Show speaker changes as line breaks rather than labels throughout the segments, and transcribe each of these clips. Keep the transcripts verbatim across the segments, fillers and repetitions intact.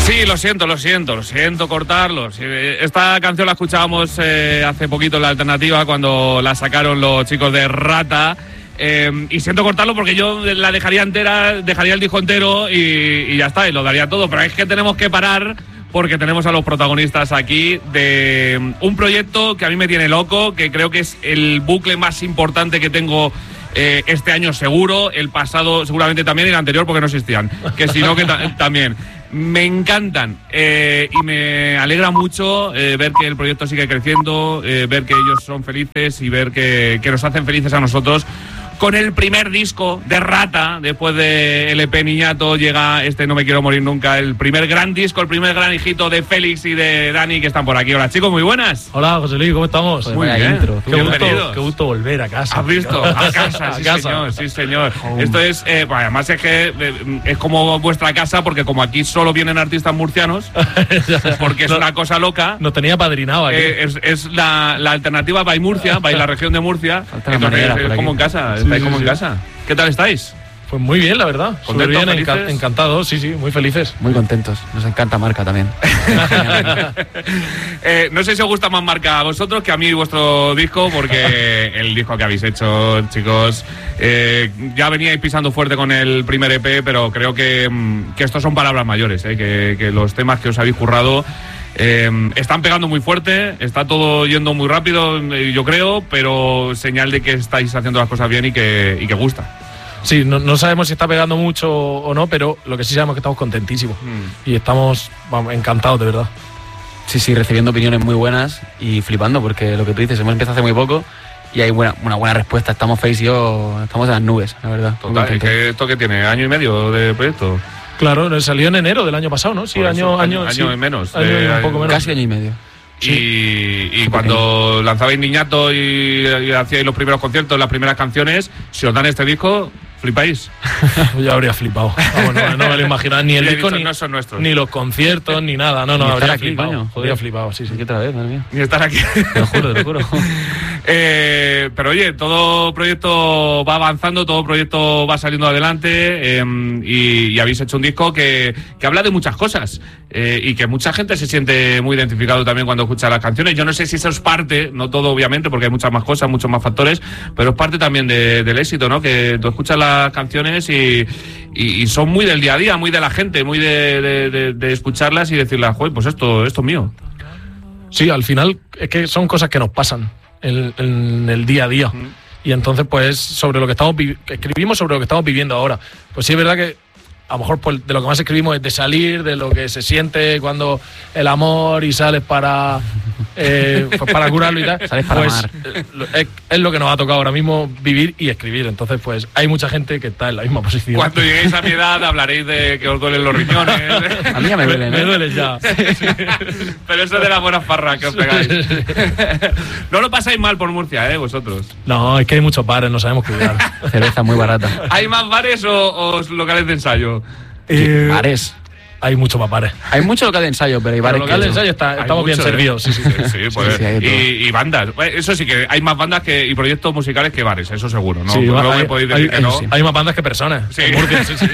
Sí, lo siento, lo siento, lo siento cortarlo. Esta canción la escuchábamos eh, hace poquito en la alternativa cuando la sacaron los chicos de Rata. Eh, y siento cortarlo porque yo la dejaría entera, dejaría el disco entero y, y ya está, y lo daría todo. Pero es que tenemos que parar porque tenemos a los protagonistas aquí de un proyecto que a mí me tiene loco, que creo que es el bucle más importante que tengo eh, este año seguro, el pasado seguramente también, y el anterior porque no existían, que si no que ta- también. Me encantan eh, y me alegra mucho eh, ver que el proyecto sigue creciendo, eh, ver que ellos son felices y ver que, que nos hacen felices a nosotros. Con el primer disco de Rata, después de L P Niñato, llega este No Me Quiero Morir Nunca, el primer gran disco, el primer gran hijito de Félix y de Dani, que están por aquí. Hola chicos, muy buenas.
Hola José Luis, ¿cómo estamos?
Muy bien,
intro. Qué, gusto, qué gusto volver a casa.
¿Has visto? A casa,
a
sí
casa.
señor, sí señor. Esto es, eh, bueno, además es que eh, es como vuestra casa, porque como aquí solo vienen artistas murcianos, porque es
no,
una cosa loca.
Nos tenía padrinado aquí.
Eh, es, es la, la alternativa by Murcia, by la región de Murcia. Entonces es como en casa,
sí,
estáis
sí,
como
sí.
en casa. ¿Qué tal estáis?
Pues muy bien, la verdad. Súper bien, enca- encantados, sí, sí, muy felices.
Muy contentos, nos encanta Marca también.
eh, no sé si os gusta más Marca a vosotros que a mí vuestro disco, porque el disco que habéis hecho, chicos, eh, ya veníais pisando fuerte con el primer E P, pero creo que, que estos son palabras mayores, eh, que, que los temas que os habéis currado Eh, están pegando muy fuerte, está todo yendo muy rápido, yo creo, pero señal de que estáis haciendo las cosas bien y que, y que gusta.
Sí, no, no sabemos si está pegando mucho o no, pero lo que sí sabemos es que estamos contentísimos mm. y estamos vamos, encantados, de verdad.
Sí, sí, recibiendo opiniones muy buenas y flipando, porque lo que tú dices, hemos empezado hace muy poco y hay buena, una buena respuesta. Estamos Face y yo, estamos en las nubes, la verdad.
Total, ¿es que esto que tiene? ¿Año y medio de proyecto?
Claro, salió en enero del año pasado, ¿no? Sí,
Por
año,
eso,
año,
año,
sí.
año y menos.
Año
eh,
y un poco menos.
Casi año y medio.
Y, sí. y cuando lanzabais Niñato y, y hacíais los primeros conciertos, las primeras canciones, si os dan este disco, flipáis.
Yo habría flipado. Vamos, no, no me lo imaginaba ni el disco,
dicho,
ni,
no son nuestros.
ni los conciertos, ni nada. No, no,
ni
habría
aquí,
flipado.
Coño.
Habría flipado, sí, sí.
¿Qué otra vez, madre mía?
Ni estar aquí.
Te lo juro, te lo juro.
eh, pero oye, todo proyecto va avanzando, todo proyecto va saliendo adelante eh, y, y habéis hecho un disco que, que habla de muchas cosas eh, y que mucha gente se siente muy identificado también cuando escucha las canciones. Yo no sé si eso es parte, no todo obviamente, porque hay muchas más cosas, muchos más factores, pero es parte también de, del éxito, ¿no? Que tú escuchas las canciones y, y, y son muy del día a día, muy de la gente, muy de, de, de, de escucharlas y decirles, joder, pues esto, esto es mío.
Sí, al final es que son cosas que nos pasan en, en el día a día. Mm. Y entonces, pues, sobre lo que estamos vi- escribimos sobre lo que estamos viviendo ahora. Pues sí, es verdad que a lo mejor pues, de lo que más escribimos es de salir, de lo que se siente cuando el amor y sales para eh, pues para curarlo y tal.
Sales para
pues,
amar.
Eh, es, es lo que nos ha tocado ahora mismo vivir y escribir. Entonces, pues hay mucha gente que está en la misma posición.
Cuando lleguéis a mi edad hablaréis de que os duelen los riñones.
A mí ya me duelen,
Me,
¿eh?
me duelen ya.
Pero eso es de las buenas farras que os pegáis. No lo pasáis mal por Murcia, ¿eh? Vosotros.
No, es que hay muchos bares, no sabemos cuidar.
Cerveza muy barata.
¿Hay más bares o, o locales de ensayo?
Eh,
Bares.
Hay mucho más bares.
Hay mucho local de ensayo, pero hay
Para
bares
local de
que no.
ensayo está,
Hay
estamos bien
mucho, ¿eh?
servidos. Sí, sí, sí.
Sí, pues,
Sí, sí, hay de todo.
y, y bandas. Eso sí que hay más bandas que, y proyectos musicales que bares, eso seguro. No,
Sí,
no
hay,
me podéis decir
hay-
que no.
sí. Hay más bandas que personas.
Sí.
En Murcia, sí, sí.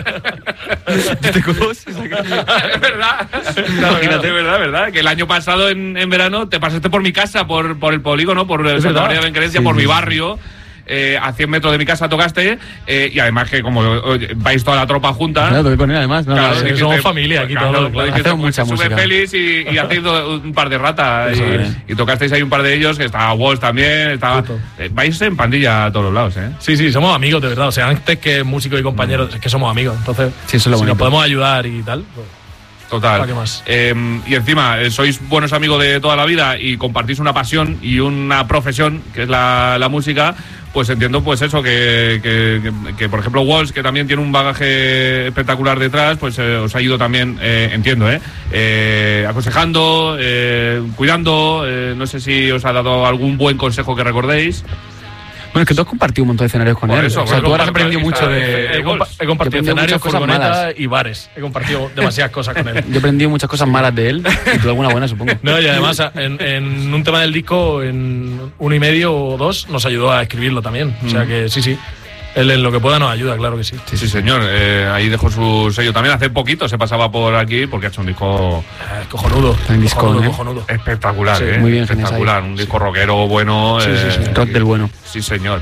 ¿Te conoces?
Es verdad. Imagínate, es verdad, es verdad. Que el año pasado en, en verano te pasaste por mi casa, por, por el polígono, por Santa
verdad.
María de Benquerencia,
Sí,
por
sí,
mi
sí.
barrio. Eh, a cien metros de mi casa tocaste eh, y además que como oye, vais toda la tropa junta.
Claro, tengo que poner además. No,
Claro,
no,
sí,
no.
dijiste,
somos familia aquí
claro,
todos,
pues
claro.
dijiste,
Hacemos
pues,
mucha
sube
música.
Félix y, y hacéis do- un par de ratas
Eso
y,
es.
y tocasteis ahí un par de ellos, que estaba Walls también, estaba,
Justo.
eh, vais en pandilla a todos los lados, ¿eh?
Sí, sí, somos amigos, de verdad. O sea, antes que músicos y compañeros, es que somos amigos. Entonces,
Sí, eso es lo
si
bonito.
nos podemos ayudar y tal. Pues,
Total.
¿para qué más?
Eh, y encima, eh, sois buenos amigos de toda la vida y compartís una pasión y una profesión, que es la, la música, pues entiendo pues eso, que, que, que, que, por ejemplo Walls, que también tiene un bagaje espectacular detrás, pues eh, os ha ido también, eh, entiendo, eh, eh, aconsejando, eh, cuidando, eh, no sé si os ha dado algún buen consejo que recordéis.
Bueno, es que tú has compartido un montón de escenarios con
Por
él.
eso,
o sea,
por
tú ahora has
ejemplo,
aprendido
aquí
mucho
está,
de...
eh,
He, compa- he compartido
Yo aprendí
escenarios,
muchas cosas
furgonetas
malas.
y bares. He compartido demasiadas cosas con él.
Yo he aprendido muchas cosas malas de él y tú alguna buena, supongo.
No, y además en, en un tema del disco, en uno y medio o dos, nos ayudó a escribirlo también. O sea que sí, sí. él en lo que pueda nos ayuda, claro que sí.
Sí, sí, señor. Eh, ahí dejó su sello también. Hace poquito se pasaba por aquí porque ha hecho un disco
Eh, cojonudo.
Un disco,
cojonudo,
¿eh?
cojonudo.
espectacular,
Sí,
¿eh?
muy bien,
espectacular.
Genesai.
Un disco rockero bueno.
Sí, sí, sí.
eh,
Rock del bueno.
Sí, señor.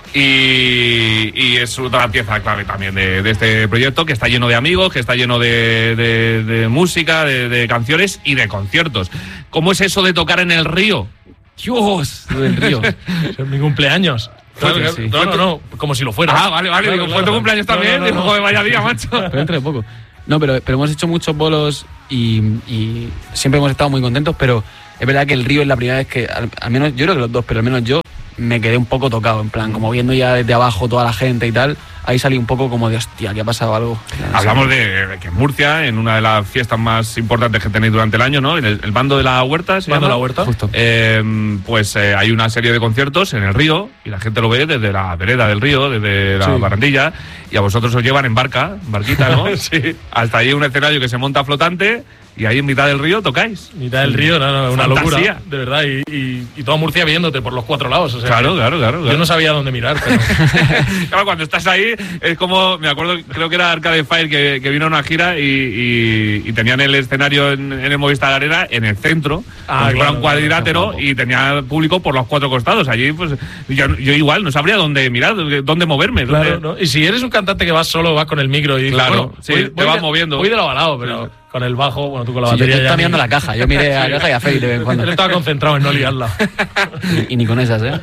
Y, y es otra pieza clave también de, de este proyecto, que está lleno de amigos, que está lleno de, de, de música, de, de canciones y de conciertos. ¿Cómo es eso de tocar en el río?
¡Dios! Lo del río.
Es mi cumpleaños.
Fue-
No,
sí.
no, no, no, como si lo fuera.
Ah, vale, vale.
Claro,
Digo,
claro.
¿fue tu cumpleaños
No,
también?
no, no,
Digo,
no.
joder, vaya día, macho.
Pero dentro de poco. No, pero, pero hemos hecho muchos bolos y, y siempre hemos estado muy contentos, pero es verdad que el río es la primera vez que, al, al menos, yo creo que los dos, pero al menos yo me quedé un poco tocado, en plan, como viendo ya desde abajo toda la gente y tal, ahí salí un poco como de, hostia, que ha pasado algo.
Hablamos de que en Murcia, en una de las fiestas más importantes que tenéis durante el año, ¿no? En el, el Bando de la Huerta, ¿se
Bando de
llama?
la Huerta.
Justo.
Eh, pues eh, hay una serie de conciertos en el río y la gente lo ve desde la vereda del río, desde la
Sí.
barandilla, y a vosotros os llevan en barca, en barquita, ¿no?
Sí.
Hasta ahí un escenario que se monta flotante y ahí en mitad del río tocáis.
Mitad del río, no, no, una
Fantasía.
locura, de verdad. Y, y, y toda Murcia viéndote por los cuatro lados. O sea,
Claro,
que
claro, claro.
Yo
claro.
no sabía dónde mirar, pero
Claro, cuando estás ahí, es como, me acuerdo, creo que era Arcade Fire que, que vino a una gira y, y- y tenían el escenario en, en el Movistar Arena en el centro,
Ah,
como si fuera
claro,
un cuadrilátero,
claro,
y tenía público por los cuatro costados. Allí, pues, yo, yo igual no sabría dónde mirar, dónde moverme.
claro,
dónde-
¿no? Y si eres un cantante que vas solo, vas con el micro y dices,
Claro,
bueno,
sí,
voy-
te
voy
vas
de-
moviendo.
Voy de lado a lado, pero
Sí.
con el bajo, bueno, tú con la
Sí, yo, yo
batería ya
estaba
ni-
mirando la caja, yo miré a la caja y a Félix de vez en cuando.
Él estaba concentrado en no liarla.
Y, y ni con esas, ¿eh?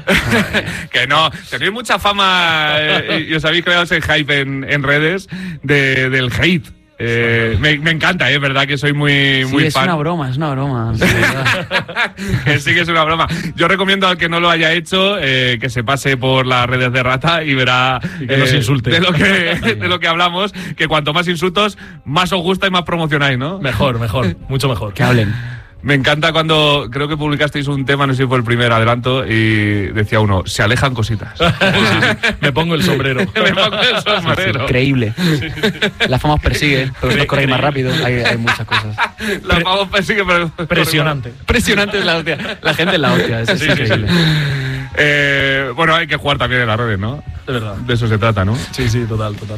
Que no, tenéis mucha fama eh, y os habéis creado ese hype en, en redes de, del hate. Eh, me, me encanta, es verdad que soy muy,
Sí,
muy
es
fan.
una broma, es una broma. Sí, verdad.
Que sí que es una broma. Yo recomiendo al que no lo haya hecho eh, que se pase por las redes de Rata y verá
Y que nos insulte.
de lo que de lo que hablamos, que cuanto más insultos, más os gusta y más promocionáis, ¿no?
Mejor, mejor, mucho mejor.
Que hablen.
Me encanta cuando creo que publicasteis un tema, no sé si fue el primer adelanto, y decía uno, se alejan cositas.
Sí, sí, me pongo el sombrero.
Me pongo el sombrero.
Increíble. La fama os persigue, pero vosotros corréis más rápido. Hay, hay muchas cosas.
La fama persigue, pero-
Presionante.
Impresionante es la hostia. La gente es la hostia, es, es
Sí, sí,
increíble.
Eh, bueno, hay que jugar también en las redes, ¿no?
De verdad.
De eso se trata, ¿no?
Sí, sí, total, total.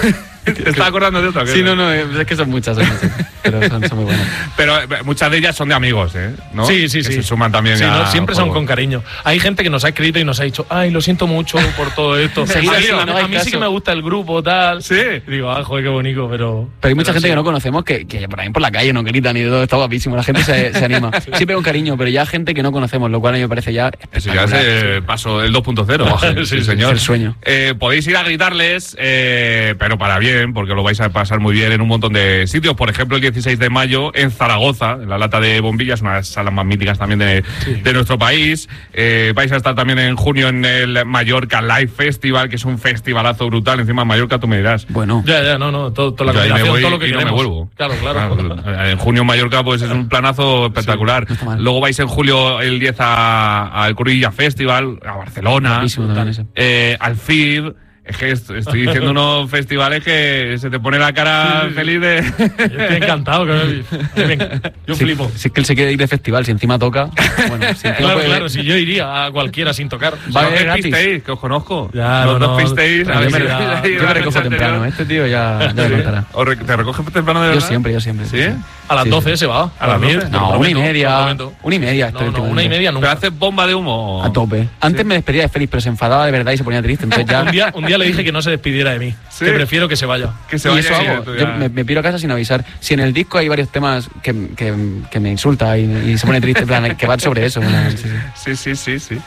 ¿Te estás acordando de otra?
Sí, no, no, es que son muchas, son muchas. Pero son, son muy buenas.
Pero eh, muchas de ellas son de amigos, ¿eh? ¿No?
Sí, sí,
Que
sí.
se suman también
Sí,
a
¿no? Siempre son
juego.
con cariño. Hay gente que nos ha escrito y nos ha dicho, ay, lo siento mucho por todo esto.
Seguid
a mí,
así,
a mí-
no
a
hagáis
mí sí que
caso.
me gusta el grupo, tal.
Sí.
Y digo, ah, joder, qué bonito, pero...
Pero hay mucha gente
sí.
que no conocemos que, que por ahí por la calle no gritan y todo, está guapísimo. La gente se, se anima. Siempre con cariño, pero ya gente que no conocemos, lo cual a mí me parece ya.
Eso ya es el paso, el dos punto cero. sí,
sí,
señor.
es el sueño.
Eh, podéis ir a gritarles, eh, pero para bien, porque lo vais a pasar muy bien en un montón de sitios. Por ejemplo, el dieciséis de mayo en Zaragoza, en la Lata de Bombillas, una de las salas más míticas también de, de nuestro país. Eh, vais a estar también en junio en el Mallorca Live Festival, que es un festivalazo brutal. Encima en Mallorca tú me dirás.
Bueno,
Ya, ya, no, no, todo, toda la
Yo ahí me
combinación,
voy
todo lo que
y no me
queremos.
vuelvo.
Claro, claro.
Claro, en junio en Mallorca pues es un planazo espectacular.
no está mal.
Luego vais en julio el diez a- al Cruilla Festival, a Barcelona,
guapísimo también ese.
eh, al F I B. Es que est- estoy diciendo unos festivales que se te pone la cara feliz de...
Yo estoy encantado. Que me- me- yo
si,
flipo.
si es que él se quiere ir de festival, si encima toca. Bueno, si encima
Claro,
puede-
claro, si yo iría a cualquiera sin tocar.
Va a
no
haber
os
gratis.
despistéis, que os conozco.
Ya,
no,
no,
no os
no.
pistéis.
Yo
a ver
me-
si-
yo
ahí
Yo
la
me recojo
noche
temprano,
anterior.
este tío ya, ya me contará.
¿O re- ¿Te recoges temprano de
Yo
verdad?
siempre, yo siempre.
¿Sí?
A las
Sí,
doce
sí.
se va.
¿A las
mí,
doce?
te lo
No, una y
prometo, te lo
media.
prometo.
Una y media.
No,
estoy
no, una y
últimamente.
media
¿Pero
nunca.
haces bomba de humo?
A tope. Antes me despedía de Félix, pero se enfadaba de verdad y se ponía triste. Entonces ya.
Un día, un día le dije que no se despidiera de mí.
Sí.
Que prefiero que se vaya.
Que se
y
vaya
eso
y
hago.
tú
Yo
ya-
me, me piro a casa sin avisar. Si en el disco hay varios temas que, que, que me insulta y, y se pone triste, en plan, que van sobre eso. ¿no? Sí, sí.
Sí, sí, sí, sí.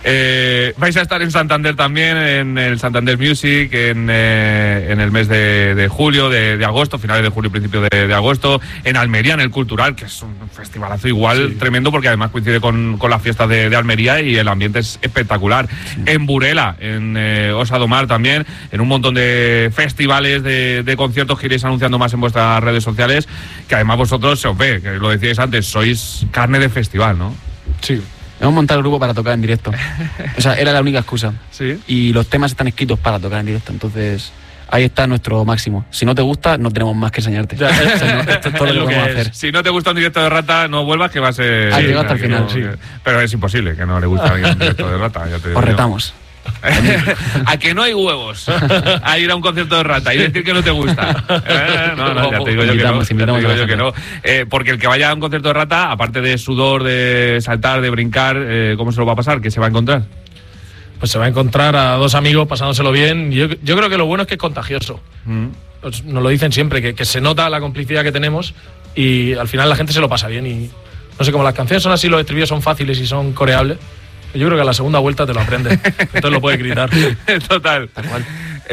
Eh, vais a estar en Santander también, en el Santander Music, en, eh, en el mes de, de julio, de, de agosto, finales de julio, principio de, de agosto, en Almería, en el Cultural, que es un festivalazo igual
Sí.
tremendo, porque además coincide con, con las fiestas de, de Almería y el ambiente es espectacular. En Burela, en eh, Osa do Mar también, en un montón de festivales, de, de conciertos que iréis anunciando más en vuestras redes sociales, que además vosotros se os ve, que lo decíais antes, sois carne de festival, ¿no?
Sí.
Hemos montado el grupo para tocar en directo. O sea, era la única excusa.
Sí.
Y los temas están escritos para tocar en directo. Entonces, ahí está nuestro máximo. Si no te gusta, no tenemos más que enseñarte.
Ya,
O sea, no, esto es todo
es
lo
lo
que
que
podemos
es.
hacer.
Si no te gusta un directo de Rata, no vuelvas, que va a ser...
Has llegado hasta el
que
final,
no-
sí.
que- Pero es imposible que no le guste a alguien un directo de Rata, ya te digo
Os
yo.
retamos.
A que no hay huevos a ir a un concierto de Rata y decir que no te gusta. Eh, no, no, ya te digo yo que no. Ya te digo yo que no. Eh, porque el que vaya a un concierto de Rata, aparte de sudor, de saltar, de brincar, eh, ¿cómo se lo va a pasar? ¿Qué se va a encontrar?
Pues se va a encontrar a dos amigos pasándoselo bien. Yo, yo creo que lo bueno es que es contagioso. Mm. Pues nos lo dicen siempre, que, que se nota la complicidad que tenemos y al final la gente se lo pasa bien. Y no sé, como las canciones son así, los estribillos son fáciles y son coreables, yo creo que a la segunda vuelta te lo aprendes. Entonces lo puedes gritar.
Total. Tal cual.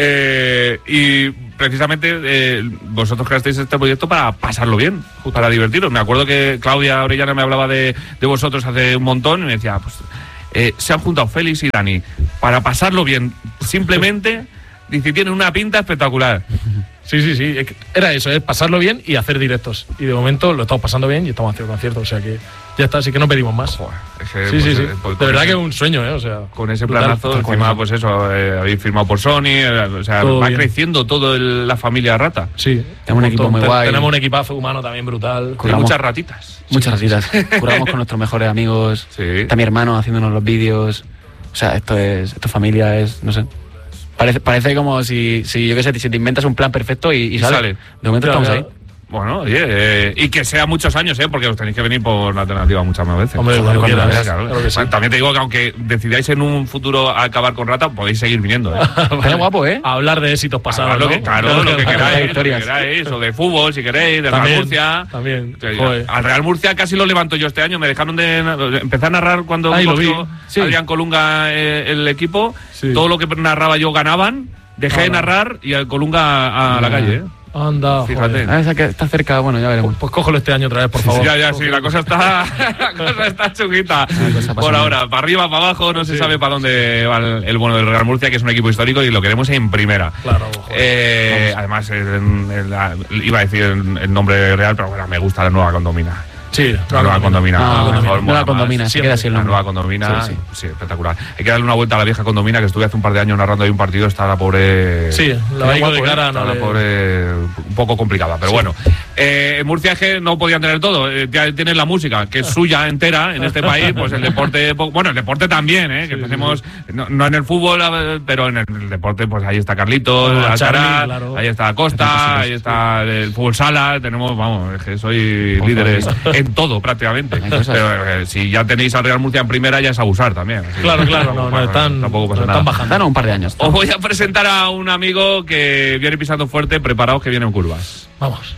Eh, y precisamente eh, vosotros creasteis este proyecto para pasarlo bien, para divertiros. Me acuerdo que Claudia Orellana me hablaba de, de vosotros hace un montón y me decía, pues eh, se han juntado Félix y Dani para pasarlo bien. Simplemente, dice, tienen una pinta espectacular.
Sí, sí, sí. Era eso, es pasarlo bien y hacer directos. Y de momento lo estamos pasando bien y estamos haciendo conciertos. O sea que ya está, así que no pedimos más.
Joder, es que,
sí,
pues,
sí, sí.
Pues,
de verdad
ese,
que es un sueño, ¿eh? O sea,
con ese planazo, brutal, encima, pues eso, eh, habéis firmado por Sony, eh, o sea, todo va bien. Creciendo todo el, la familia Rata.
Sí.
Tenemos un equipo muy guay.
Tenemos un equipazo humano también brutal.
Hay muchas ratitas.
Muchas ratitas. Curamos con nuestros mejores amigos. Sí. Está mi hermano haciéndonos los vídeos. O sea, esto es, esto es familia, es, no sé. Parece, parece como si, si yo qué sé, si te inventas un plan perfecto y, y, y sale. sale. De momento claro, estamos ahí.
Bueno, oye, eh, y que sea muchos años, ¿eh? Porque os tenéis que venir por la alternativa muchas más veces.
Hombre,
Joder,
cuando
quieras, claro. Claro sí. También te digo que aunque decidáis en un futuro acabar con Rata, podéis seguir viniendo, ¿eh?
Vale. Guapo, ¿eh?
A hablar de éxitos pasados,
lo
¿no?
que, claro, lo que queráis, lo que queráis, o de fútbol, si queréis, de Real Murcia.
También,
Joder. Al Real Murcia casi lo levanto yo este año, me dejaron de... Empecé a narrar cuando
Ay, lo vi.
Sí. Adrián Colunga eh, el equipo, sí. Todo lo que narraba yo ganaban, dejé ah, de narrar y al Colunga a, a la calle, ¿eh?
Anda,
fíjate.
Ah, esa que está cerca, bueno, ya veremos.
Pues, pues cógelo este año otra vez, por favor.
Sí, ya, ya, sí, la cosa está, la cosa está chunguita. Por ahora, para arriba, para abajo, no se sí. sabe para dónde va el, el bueno del Real Murcia, que es un equipo histórico y lo queremos en primera.
Claro,
eh, además, el, el, el, iba a decir el, el nombre real, pero bueno, me gusta la nueva Condomina.
Sí,
la nueva Condomina.
Ah, la mejor, nueva Condomina, sí, queda así el
nombre. La nueva Condomina, sí, sí. sí, espectacular. Hay que darle una vuelta a la vieja Condomina, que estuve hace un par de años narrando ahí un partido, está la pobre...
Sí, la vaigo de cara,
está
no
la
le...
pobre un poco complicada, pero sí. Bueno. Eh, en Murcia es que no podían tener todo, eh, tienes la música, que es suya entera en este país, pues el deporte, bueno, el deporte también, eh, que sí, empecemos, sí. No, no en el fútbol, pero en el, el deporte, pues ahí está Carlitos, oh, Alcaraz, claro. Ahí está Costa, ahí está el fútbol sala, tenemos, vamos, es que soy Ojo, líderes en todo prácticamente. Pero eh, si ya tenéis al Real Murcia en primera, ya es abusar también. Así,
claro, claro, no, no, no están, tampoco pasa no nada. Están bajando.
No, un par de años.
Os voy a presentar a un amigo que viene pisando fuerte, preparaos que vienen curvas.
Vamos.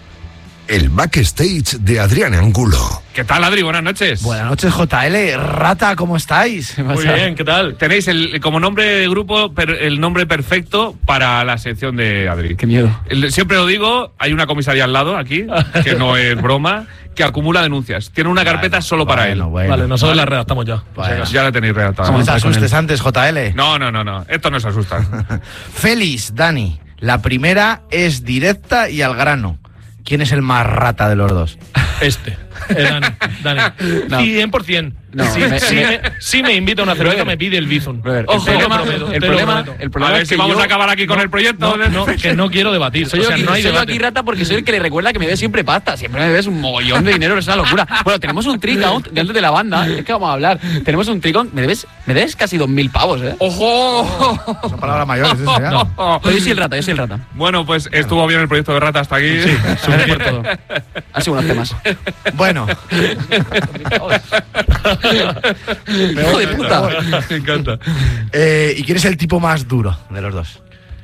El backstage de Adrián Angulo.
¿Qué tal, Adri? Buenas noches.
Buenas noches, J L. Rata, ¿cómo estáis?
Muy bien, ¿qué tal?
Tenéis el, como nombre de grupo per, el nombre perfecto para la sección de Adri.
Qué miedo.
El, siempre lo digo, hay una comisaría al lado aquí, que no es broma, que acumula denuncias. Tiene una carpeta bueno, solo para
bueno,
él.
Bueno, vale, nosotros vale. la redactamos ya.
Bueno. Ya la tenéis redactada.
¿Cómo te asustes antes, J L?
No, no, no, no. Esto no se asusta.
Félix, Dani. La primera es directa y al grano. ¿Quién es el más rata de los dos?
Este. Eh, Dani. Dani. No. cien por ciento. No, si me, si me, si me invita a una cerveza, me pide el Bizum.
Ojo, el problema, prometo, el problema, el problema
a ver
es
si
que
vamos
yo,
a acabar aquí con
no,
el proyecto.
No, no, que no quiero debatir.
Soy,
o sea,
yo, aquí,
no hay
soy yo
debate.
aquí rata porque soy el que le recuerda que me dé siempre pasta. Siempre me debes un mogollón de dinero, es una locura. Bueno, tenemos un trick-out dentro de la banda. Es que vamos a hablar. Tenemos un trick-out. Me debes, me debes casi dos mil pavos, ¿eh?
¡Ojo!
Oh, son palabras mayores, ¿eso ya?
No. Pero yo soy el rata, yo soy el rata.
Bueno, pues estuvo bien el proyecto de Rata hasta aquí.
Sí, por todo. Han sido unos temas.
Bueno.
Hijo de puta.
Me encanta.
Eh, ¿Y quién es el tipo más duro de los dos?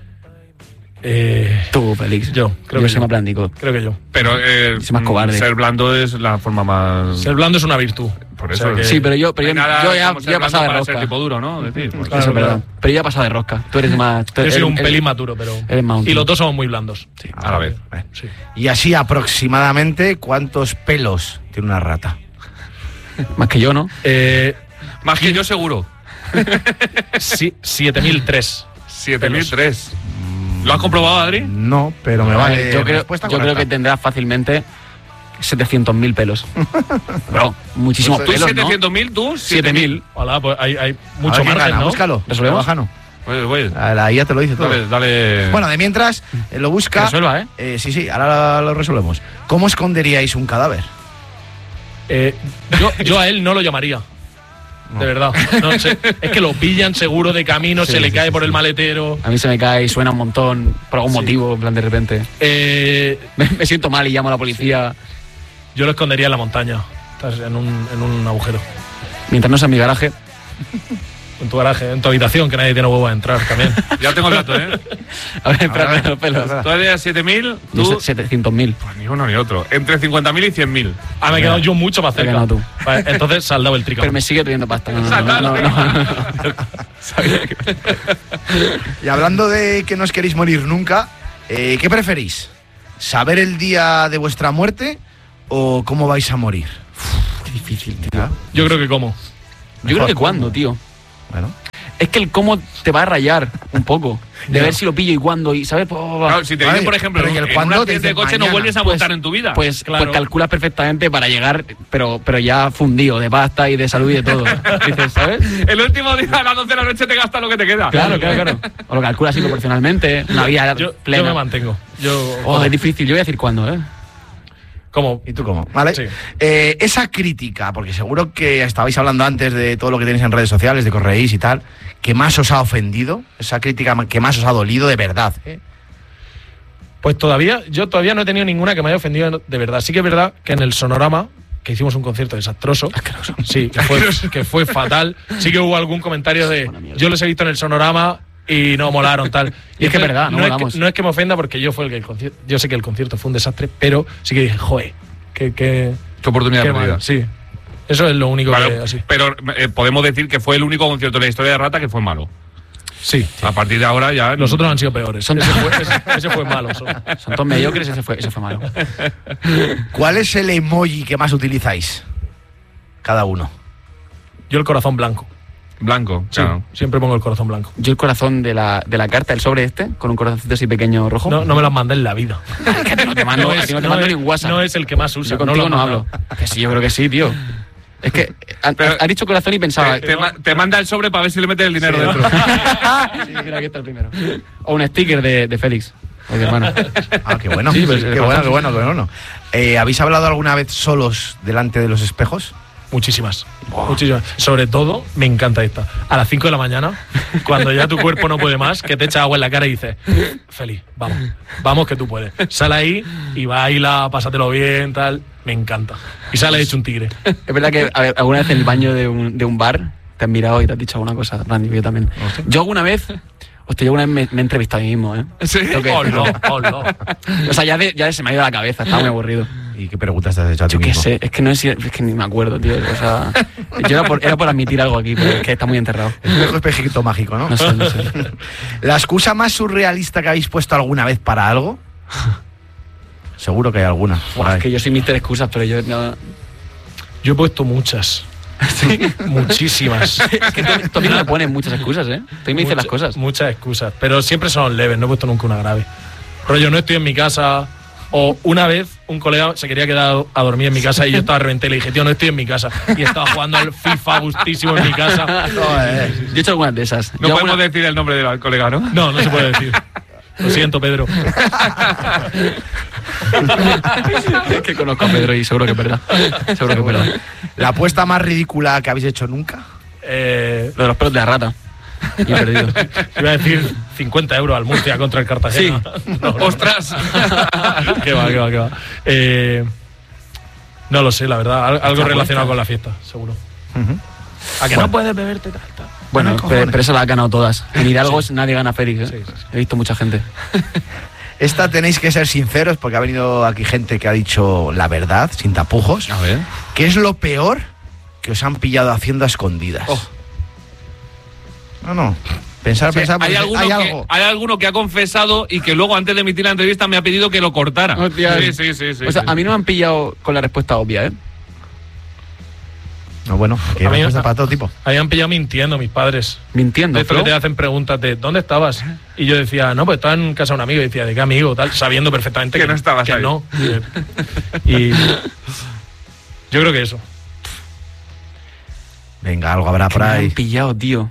Eh, Tú, Félix.
Yo, creo
yo
que
soy más blandico.
Creo que yo.
Pero eh,
es más cobarde.
Ser blando es la forma más.
Ser blando es una virtud.
Por eso.
O sea que... Sí, pero yo, pero yo,
nada,
yo ya, ya he pasado de
para
rosca.
Ser tipo duro, ¿no? Decir, pues,
claro, eso, claro. Pero yo he pasado de rosca. Tú eres más. Tú
yo soy un
eres,
pelín más duro, pero.
Eres más
y los dos somos muy blandos.
Sí, a la vez.
vez. Sí. Y así aproximadamente, ¿cuántos pelos tiene una rata?
Más que yo, ¿no?
Eh,
más que yo, seguro.
Sí, siete mil tres.
siete mil tres. ¿Lo has comprobado, Adri?
No, pero me vale.
Yo creo, yo creo que tendrás fácilmente setecientos mil pelos. Bro, muchísimos
¿Tú
pelos,
setecientos mil? ¿Tú?
siete mil.
Hola, pues hay, hay mucho margen,
gana,
¿no?
Búscalo.
¿Resolvemos?
Bájalo.
Pues, pues.
La I A te lo dice todo.
Dale, dale.
Bueno, de mientras eh, lo busca.
Resuelva, ¿eh?
¿eh? Sí, sí, ahora lo resolvemos. ¿Cómo esconderíais un cadáver?
Eh, yo, yo a él no lo llamaría. de verdad. No sé, es que lo pillan seguro de camino,
Sí,
se le
sí,
cae
sí,
por
sí.
el maletero.
A mí se me cae y suena un montón por algún
Sí.
motivo, en plan de repente.
Eh,
Me, me siento mal y llamo a la policía.
yo lo escondería en la montaña, estás en un, en un agujero.
Mientras no sea en mi garaje.
En tu garaje, en tu habitación, que nadie tiene huevo a entrar también.
Ya tengo el dato, ¿eh?
A ver, espérate los pelos.
Tú eres siete mil,
Yo
tú...
sé- setecientos mil.
Pues ni uno ni otro. Entre cincuenta mil y cien mil.
Ah, me he quedado yo mucho más
Te has
cerca.
quedado tú.
Vale, entonces saldado el tricamo.
Pero me sigue pidiendo pasta. No, no, no, no, no, no. Sabía que-
Y hablando de que no os queréis morir nunca, eh, ¿qué preferís? ¿Saber el día de vuestra muerte o cómo vais a morir?
Qué difícil, tío.
Yo creo que como.
Yo creo que cuándo, tío.
Bueno,
Es que el cómo te va a rayar un poco. De ver si lo pillo y cuándo. Y ¿sabes? Pues,
Claro, si te
Vale,
dicen, por ejemplo,
pero ¿y el
en
cuándo
un
te
accidente de
dicen
coche no
mañana?
vuelves a
Pues-
montar en tu vida.
Pues,
Claro.
pues calculas perfectamente para llegar, pero, pero ya fundido de pasta y de salud y de todo. Dices, ¿sabes?
El último día a las doce de la noche te gastas lo que te queda.
Claro, claro, claro. O lo calculas así proporcionalmente. Una vida
Yo,
plena.
yo me mantengo. Yo,
Oh, es difícil. Yo voy a decir cuándo, ¿eh?
como.
¿y tú cómo? ¿Vale?
Sí.
Eh, esa crítica, porque seguro que estabais hablando antes de todo lo que tenéis en redes sociales, de correís y tal, que más os ha ofendido, esa crítica que más os ha dolido de verdad, ¿eh?
Pues todavía, yo todavía no he tenido ninguna que me haya ofendido de verdad. Sí que es verdad que en el Sonorama, que hicimos un concierto desastroso, sí, que fue, que fue fatal, sí que hubo algún comentario de yo los he visto en el Sonorama y no molaron tal.
Y es que es verdad, no
no, es
molamos.
que, no es que me ofenda porque yo fue el que el concierto, yo sé que el concierto fue un desastre, pero sí que dije, joder, que, que,
Qué oportunidad
qué
perdida.
mal, sí. Eso es lo único
Claro,
que así.
pero eh, podemos decir que fue el único concierto de la historia de Rata que fue malo.
Sí.
A partir de ahora ya.
Los otros han sido peores.
Son-
Ese fue, ese- ese fue malo. solo.
Son todos mediocres y ese fue, ese fue malo.
¿Cuál es el emoji que más utilizáis? Cada uno.
Yo el corazón blanco.
Blanco,
Sí,
claro.
siempre pongo el corazón blanco.
Yo el corazón de la, de la carta, el sobre este, con un corazoncito así pequeño rojo.
No, no me las mandé en la vida.
que te, no te mando, a ti no te mando ni un WhatsApp.
no es el que más usa.
Yo contigo
lo
no,
he
hablo.
mandado.
Que sí, yo creo que sí, tío. Es que ha,
Pero-
ha dicho corazón y pensaba.
Te, te ma- te manda el sobre para ver si le metes el dinero
Sí, ¿no?
dentro.
Sí, mira, aquí está el primero. O un sticker de, de Félix, de mi hermano.
Ah, qué bueno.
Sí, pues,
qué
el
bueno,
corazón.
qué bueno, qué bueno. Eh, ¿Habéis hablado alguna vez solos delante de los espejos?
Muchísimas. Muchísimas. Sobre todo, me encanta esta. A las cinco de la mañana, cuando ya tu cuerpo no puede más, que te echa agua en la cara y dices, Feliz, vamos, vamos que tú puedes. Sale ahí y baila, pásatelo bien, tal. Me encanta. Y sale hecho un tigre.
Es verdad que a ver, alguna vez en el baño de un, de un bar te han mirado y te has dicho alguna cosa, Randy, yo también. Yo alguna vez. Hostia, yo alguna vez me, me he entrevistado a mí mismo, ¿eh?
Sí.
Tengo que
Oh, no,
decirlo.
oh, no.
O sea, ya, de- ya se me ha ido la cabeza, estaba muy aburrido.
¿Y qué preguntas te has hecho a ti
Yo qué
mismo?
sé, es que no es, es que ni me acuerdo, tío. O sea, yo era por, era por admitir algo aquí, pero es que está muy enterrado.
Espejo, espejito mágico, ¿no?
No sé, no sé.
¿La excusa más surrealista que habéis puesto alguna vez para algo? Seguro que hay alguna. por
Buah,
ahí.
es que yo soy mister Excusas, pero yo no.
Yo he puesto muchas. Muchísimas.
Es que tú, tú a mí no me pones muchas excusas, ¿eh? Tú me dices las
Mucha-
cosas.
Muchas excusas, pero siempre son leves, no he puesto nunca una grave. Rollo, no estoy en mi casa. O una vez un colega se quería quedar a dormir en mi casa y yo estaba reventé y le dije, tío, no estoy en mi casa. Y estaba jugando al FIFA gustísimo en mi casa.
Joder.
Yo he hecho algunas de esas.
No
Yo
podemos
alguna-
decir el nombre del colega, ¿no?
No, no se puede decir. Lo siento, Pedro.
Es que conozco a Pedro y seguro que es verdad. Seguro que es verdad.
¿La apuesta más ridícula que habéis hecho nunca?
Eh,
Lo de los pelos de la rata. Y he perdido.
iba a decir cincuenta euros al Murcia contra el Cartagena. No, no.
¡Ostras!
Qué va, qué va, qué va. Eh, no lo sé, la verdad. Al- Algo
Esta
relacionado
apuesta.
con la fiesta, seguro. ¿A que no puedes beberte tal, tal?
Bueno,
Bueno,
pero,
cojones.
pero eso la ha ganado todas. En Hidalgos nadie gana a Félix, ¿eh?
Sí, sí, sí.
He visto mucha gente.
Esta tenéis que ser sinceros porque ha venido aquí gente que ha dicho la verdad, sin tapujos.
A ver.
¿Qué es lo peor que os han pillado haciendo a escondidas?
Oh.
No, no. Pensar,
Sí,
pensar,
hay,
porque
alguno
hay
que,
algo.
hay alguno que ha confesado y que luego antes de emitir la entrevista me ha pedido que lo cortara.
Hostia.
Sí, sí, sí, sí.
O sea,
sí.
a mí no me han pillado con la respuesta obvia, ¿eh?
No, bueno, que
A mí-
hay respuesta para todo tipo.
Ahí han pillado mintiendo mis padres.
Mintiendo.
De esto que
Flo.
te hacen preguntas de ¿dónde estabas? Y yo decía, no, pues estaba en casa de un amigo. Y decía, ¿de qué amigo? Tal, sabiendo perfectamente
Que
que,
no estabas
que
ahí.
no. Y yo creo que eso.
Venga, algo habrá
Que
por
me
ahí.
han pillado, tío.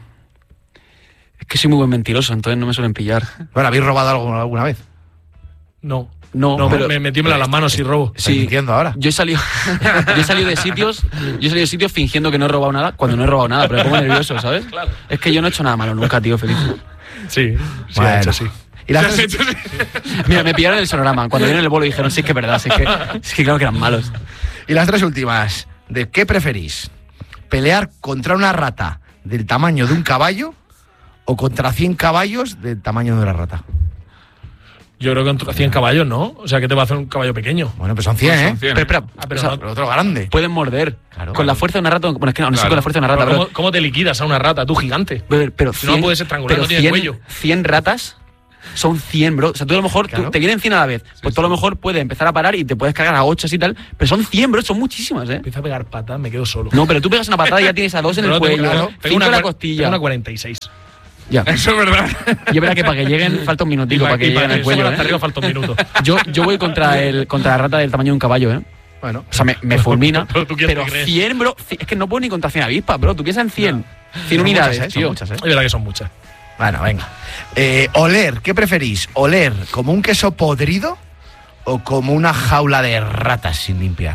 Es que soy muy buen mentiroso, entonces no me suelen pillar.
Bueno, ¿habéis robado algo alguna vez?
No.
No,
No,
pero
me, me tiemblan las manos y robo.
Estoy
sí.
mintiendo ahora.
Yo he salido, yo he salido de sitios, yo he salido de sitios fingiendo que no he robado nada cuando no he robado nada, pero me pongo nervioso, ¿sabes?
Claro.
Es que yo no he hecho nada malo nunca, tío, feliz.
Sí, sí,
Bueno.
ha hecho sí.
Y las
Sí,
tres,
sí, sí.
Mira, me pillaron el sonorama. Cuando vieron el bolo dijeron, sí, es que es verdad, sí, es que, es que claro que eran malos.
y las tres últimas. ¿De qué preferís? ¿Pelear contra una rata del tamaño de un caballo o contra cien caballos del tamaño de una rata?
Yo creo que contra cien caballos, ¿no? O sea, ¿qué te va a hacer un caballo pequeño?
Bueno, pues son cien,
Pues
¿eh?
son cien.
Pero espera,
Ah, pero
o sea,
no-
Pero otro grande.
pueden morder.
Claro.
Con la fuerza de una rata, bueno, es que no, no sé
Claro.
con la fuerza de una rata,
Pero
pero,
¿cómo, cómo te liquidas a una rata, tú gigante?
pero, pero
Si no
cien,
puedes estrangular,
pero
no tiene
cien,
cuello.
cien ratas son cien, bro. O sea, tú a lo mejor, tú-
Claro.
te vienen cien a la vez, pues tú a lo mejor puedes empezar a parar y te puedes cargar a ocho así y tal, pero son cien, bro, son muchísimas, ¿eh?
Empieza a pegar patas, me quedo solo.
No, pero tú pegas una patada y ya tienes a dos en
Pero
el
no tengo-
cuello,
claro,
cinco
pego
en la
cua-
costilla.
pego una cuarenta y seis.
Ya.
Eso es verdad.
Y es verdad que para que lleguen falta un minutico para que
y
lleguen al
que
cuello,
suban hasta
¿eh?
arriba falta un minuto.
Yo, yo voy contra el contra la rata del tamaño de un caballo, ¿eh?
Bueno.
O sea, me, me fulmina.
Pero tú, ¿quién
Pero
te crees?
cien, bro, ci- es que no puedo ni contra cien avispas, bro. Tú piensas en cien. cien
Son
unidades,
muchas, ¿eh? Son
tío.
muchas, ¿eh?
Es verdad que son muchas.
Bueno, venga. Eh, oler, ¿qué preferís? ¿Oler como un queso podrido o como una jaula de ratas sin limpiar?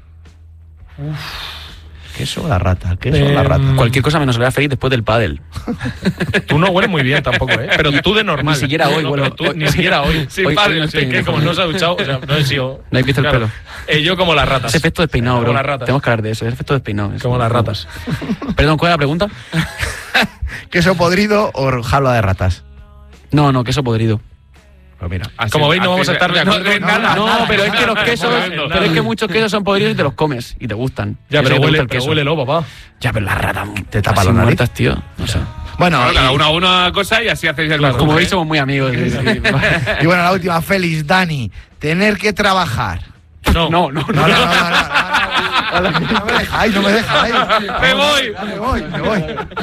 Queso o la rata, queso o la
Em,
rata.
Cualquier cosa menos oler feliz después del pádel.
Tú no hueles muy bien tampoco, ¿eh? Pero tú de normal.
Ni siquiera hoy
No,
huelo-
pero tú ni siquiera hoy.
Sí,
Hoy-
padre,
hoy no
sí,
estoy-
Es que como no se ha duchado, o sea, no he sido...
No hay visto el pelo.
Eh, yo como las ratas.
Ese efecto despeinado, bro.
Como las ratas.
Tenemos que hablar de eso, ese efecto despeinado. Es
Como las ratas.
Perdón, ¿cuál es la pregunta?
¿Queso podrido o jaula de ratas?
No, no, queso podrido.
Pues mira.
Así-
Como veis, no
así
vamos a estar de
no,
acuerdo.
de nada,
No,
nada,
pero es que
nada,
los quesos,
nada,
pero
nada.
es que muchos quesos son podridos y te los comes y te gustan.
Ya,
Yo sé
pero
que te
huele,
gusta el
pero
queso.
huélelo, papá.
Ya, pero las ratas
Te tapa
así
la nariz.
muertas, tío. No sé.
Bueno,
Bueno, cada
y-
uno a una cosa y así hacéis el
Claro.
mejor,
Como
¿eh?
veis, somos muy amigos. sí, sí.
y bueno, la última, Félix, Dani, tener que trabajar.
No,
No, no,
No, no, no, no, no, no, no, no me dejáis, no me dejáis.
¡Me voy!
Me voy, me voy.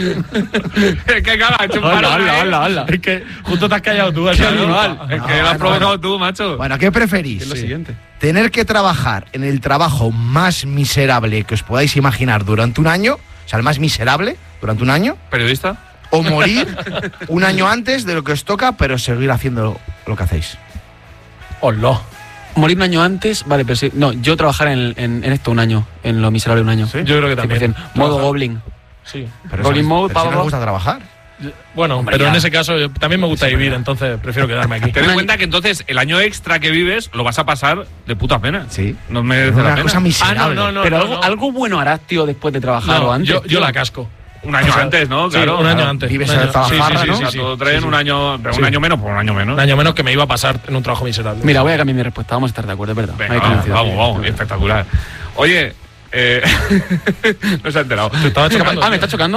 Es que claro, ha hecho un paro
Hala, hala,
ahí.
hala, hala.
Es que justo te has callado tú. así,
animal.
¿no?
Es
No,
que lo has
no,
provocado tú, macho.
Bueno, ¿qué preferís?
Es lo siguiente.
¿Tener que trabajar en el trabajo más miserable que os podáis imaginar durante un año? O sea, el más miserable durante un año.
¿Periodista?
¿O morir un año antes de lo que os toca, pero seguir haciendo lo que hacéis?
Hola.
Morir un año antes, vale, pero sí. No, yo trabajar en, en, en esto un año, en lo miserable un año.
Yo creo que también.
cien por cien. Modo
Trabajar.
Goblin.
Sí.
Pero
Rolling
si-
mode,
pero si
pa,
no
pa,
os gusta trabajar.
Bueno,
Hombre,
pero
ya.
en ese caso yo- también me gusta vivir, entonces prefiero quedarme aquí.
Ten en cuenta que entonces el año extra que vives lo vas a pasar de puta pena.
Sí.
No merece la
Una
pena.
cosa miserable.
Ah, no, no, no.
pero
no,
algo,
no.
algo bueno harás, tío, después de trabajar
No,
o antes.
yo,
tío.
yo la casco.
Un año
O sea,
antes, ¿no?
Sí,
Claro.
un año
Claro.
antes.
Vives
un
en
año-
el trabajar,
sí, sí,
¿no?
sí, sí,
O sea,
sí,
todo traen
sí,
un
sí.
año, pero
Sí.
un año menos, pues un año menos.
Un año menos que me iba a pasar en un trabajo miserable.
Mira, voy a cambiar mi respuesta, vamos a estar de acuerdo, es verdad.
Venga,
Hay
vamos,
coincidencia.
vamos, vamos, espectacular. Oye, eh, no se ha enterado.
Te estaba chocando.
Ah, ¿me está chocando?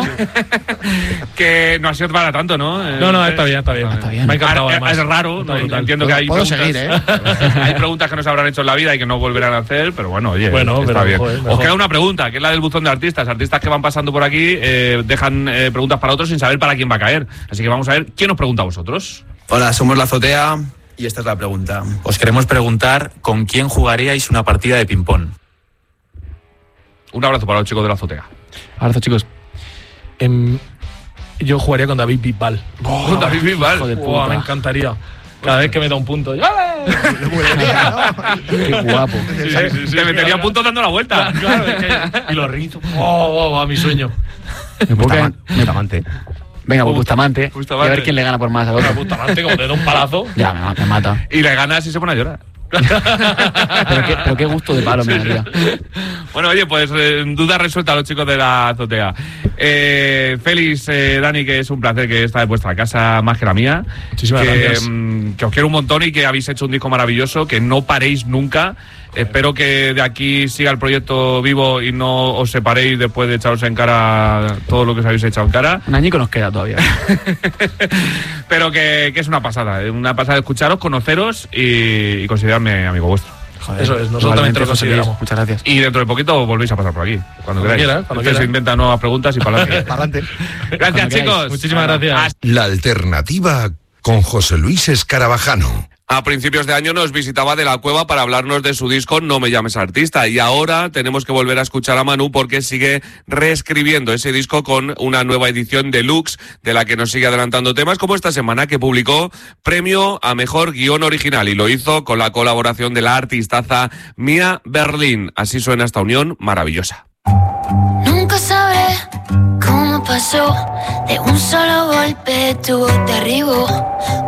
Que no ha sido para tanto, ¿no? Eh,
No, no, está bien, está bien.
Está bien.
Me ha encantado,
Ah,
además.
es raro,
Está
no,
brutal.
entiendo que hay
Puedo
preguntas,
seguir, ¿eh?
hay preguntas que no se habrán hecho en la vida y que no volverán a hacer, pero bueno, oye,
Bueno,
está
pero,
bien.
joder,
Os
mejor.
queda una pregunta, que es la del buzón de artistas. Artistas que van pasando por aquí eh, dejan eh, preguntas para otros sin saber para quién va a caer. Así que vamos a ver quién os pregunta a vosotros.
Hola, somos La Azotea y esta es la pregunta. Os queremos preguntar con quién jugaríais una partida de ping-pong.
Un abrazo para los chicos de la azotea.
Abrazo, chicos.
Em, yo jugaría con David Bisbal.
Oh, David Bisbal.
Hijo de
Buah,
puta.
me encantaría. Cada vez que me da un punto. ¡Ale!
Qué guapo.
Sí, sí, sí, sí. Te metería a punto dando la vuelta.
Claro, es que- y los rizos. Oh, oh, a mi sueño.
Me puedo caer-
Bustamante. Bustamante.
Venga, pues Bustamante.
Bustamante.
Y a ver quién le gana por más al
Una
otro.
puta madre, como te da un palazo.
Ya, me, me mata.
Y le ganas y se pone a llorar.
Pero qué, pero qué gusto de palo me daría.
Bueno, oye, pues eh, duda resuelta a los chicos de la azotea. Eh, Félix, eh, Dani, que es un placer que está en vuestra casa más que la mía.
Muchísimas
que,
gracias.
mm, que os quiero un montón y que habéis hecho un disco maravilloso, que no paréis nunca. Espero que de aquí siga el proyecto vivo y no os separéis después de echaros en cara todo lo que os habéis echado en cara.
Un añico nos queda todavía.
Pero que, que es una pasada, eh, una pasada escucharos, conoceros y, y considerarme amigo vuestro.
Joder,
Eso es, nosotros también te lo
José Luis,
consideramos.
Muchas gracias.
Y dentro de poquito volvéis a pasar por aquí, cuando,
Cuando
queráis.
quiera, cuando
Ustedes
quiera.
se inventan nuevas preguntas y para adelante.
Para adelante.
Gracias,
Cuando queráis.
chicos.
Muchísimas gracias.
Hasta
La alternativa con José Luis Escarabajano.
A principios de año nos visitaba De la Cueva para hablarnos de su disco No me llames artista, y ahora tenemos que volver a escuchar a Manu porque sigue reescribiendo ese disco con una nueva edición deluxe de la que nos sigue adelantando temas, como esta semana que publicó premio a mejor guión original, y lo hizo con la colaboración de la artistaza Mia Berlin. Así suena esta unión maravillosa.
Nunca sabré cómo pasó, de un solo golpe tu voz derribó.